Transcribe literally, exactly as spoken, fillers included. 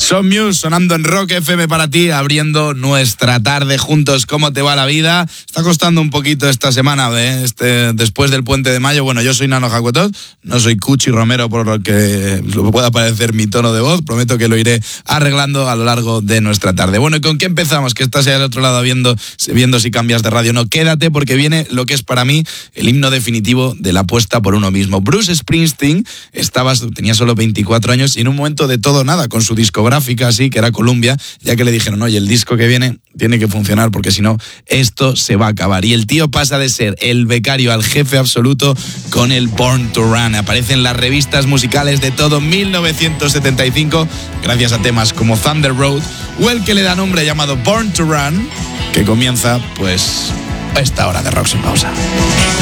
Son Muse sonando en Rock F M para ti, abriendo nuestra tarde juntos. ¿Cómo te va la vida? Está costando un poquito esta semana, ¿eh? este, después del puente de mayo. Bueno, yo soy Nano Jacotot, no soy Cuchi Romero, por lo que pueda parecer mi tono de voz. Prometo que lo iré arreglando a lo largo de nuestra tarde. Bueno, ¿y con qué empezamos? Que estás ahí al otro lado viendo, viendo si cambias de radio. No, quédate porque viene lo que es para mí el himno definitivo de la apuesta por uno mismo. Bruce Springsteen estaba, tenía solo veinticuatro años y en un momento de todo nada con su discográfica así, que era Columbia, ya que le dijeron, oye, el disco que viene tiene que funcionar porque si no, esto se va a acabar. Y el tío pasa de ser el becario al jefe absoluto con el Born to Run. Aparece en las revistas musicales de todo mil novecientos setenta y cinco gracias a temas como Thunder Road o el que le da nombre llamado Born to Run, que comienza pues a esta hora de Rock Sin Pausa.